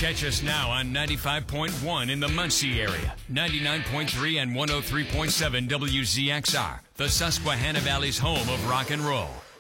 Catch us now on 95.1 in the Muncie area, 99.3 and 103.7 WZXR, the Susquehanna Valley's home of rock and roll.